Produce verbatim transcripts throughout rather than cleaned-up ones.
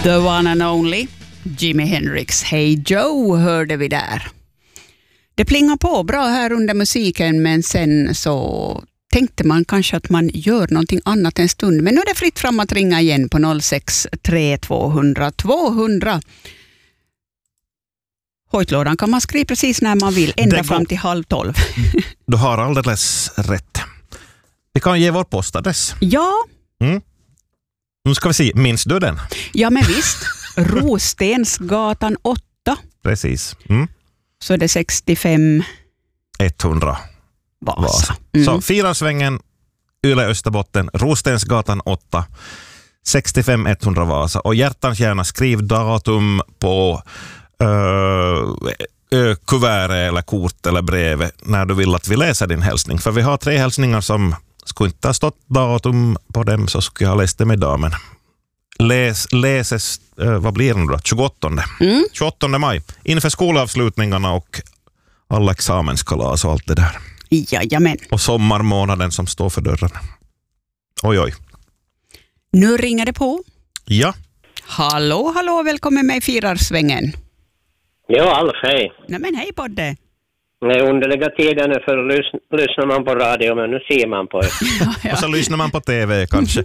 The one and only Jimi Hendrix. Hey Joe hörde vi där. Det plingar på bra här under musiken, men sen så tänkte man kanske att man gör någonting annat en stund. Men nu är det fritt fram att ringa igen på noll sex tre två noll noll två noll noll. Hojtlådan kan man skriva precis när man vill, ända fram till halv tolv. Du har alldeles rätt. Vi kan ge vår postadress. Ja. Mm. Nu ska vi se, minns du den? Ja, men visst. Rostensgatan åtta. Precis. Mm. Så är det sextiofem hundra Vasa. Vasa. Mm. Så Firarsvängen, Yle Österbotten, Rostensgatan åtta, sextiofem hundra Vasa. Och hjärtans gärna skriv datum på uh, kuvert eller kort eller brev när du vill att vi läser din hälsning. För vi har tre hälsningar som skulle inte ha stått datum på dem, så skulle jag ha läst det med damen. Läs, läses, uh, vad blir det nu då? tjugoåttonde Mm. tjugoåttonde maj. Inför skolavslutningarna och alla examenskalas och allt det där. Jajamän. Och sommarmånaden som står för dörren. Oj, oj. Nu ringer det på. Ja. Hallå, hallå, välkommen med i Firarsvängen. Ja, Alf, hej. Nej men hej Bodde. Det är underliga tider nu, för lys- lyssnar man på radio, men nu ser man på det. Ja, ja. Och så lyssnar man på tv kanske.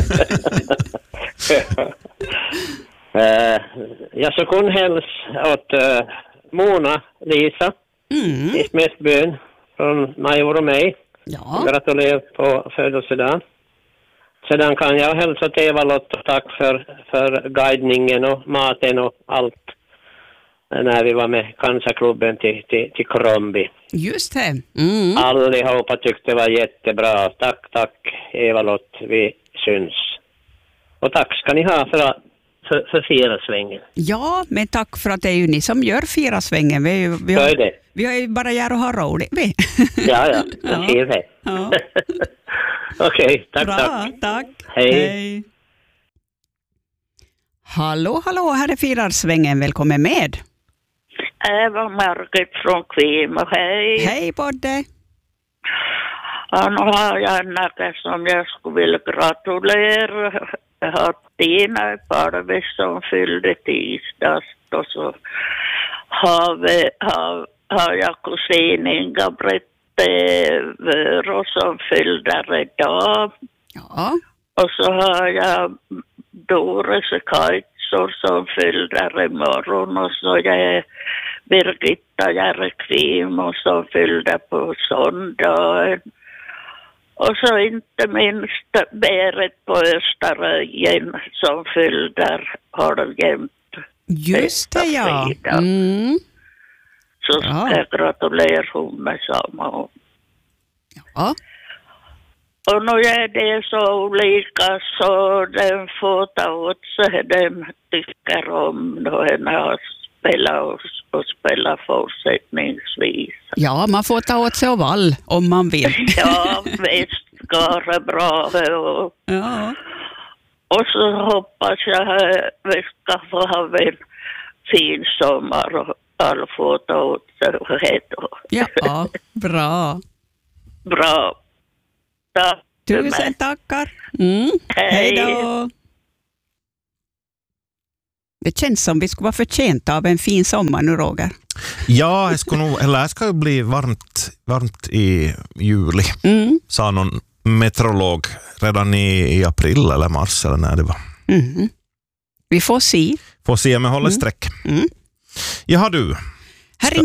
uh, jag så kun häls åt uh, Mona, Lisa, Mm. i Smästbyn, från Major och mig. Ja. Gratulerar på födelsedagen. Sedan kan jag hälsa till Eva-Lott och tack för, för guidningen och maten och allt när vi var med Cancerklubben till, till, till Kromby. Just det. Mm. Allihopa tyckte det var jättebra. Tack, tack Eva-Lott, vi syns. Och tack ska ni ha för, för, för Firarsvängen. Ja, men tack för att det är ju ni som gör Firarsvängen. Vi, är ju- vi, Så är har, det. vi har ju bara gör och ha roligt. Vi. Ja, ja, jag Ja. ser det. Ja. Okej, tack, Bra, tack. tack. Hej. Hallå, hallå, här är Firarsvängen. Välkommen med. Eva Margit från Kvimo, hej. Hej Bodde. Ja, nu har jag en näke som jag skulle vilja gratulera. Jag har Tina i Parvis som fyllde tisdags, och så har, vi, har, har jag kusin Inga-Britt Vörå som fyllde idag. Ja. Och så har jag Doris Kajtsor som fyllde imorgon, och så är Birgitta Järkvimo som fyllde på söndagen. Och så inte minst Berit på Österöjen som fyllde halvjämt. Just det, ja. Mm. Så Bra. ska jag gratulera hon med samma. Ja. Och nu är det så olika så den får ta åt sig, den tycker om då en har spelat och, och spelat fortsättningsvis. Ja, man får ta åt sig av all om man vill. Ja, visst går det bra. Och, Ja. och så hoppas jag att vi ska få ha en fin sommar och alla får ta åt sig. Hej då. Ja, bra. Bra. Tack. Tusen tackar. Mm. Hej. Hej då. Det känns som vi skulle vara förtjänta av en fin sommar nu, Roger. Ja, det ska nog, eller det ska ju bli varmt, varmt i juli, Mm. sa någon meteorolog redan i, i april eller mars eller när det var. Mm. Vi får se. Får se om jag håller streck. Mm. Jaha du,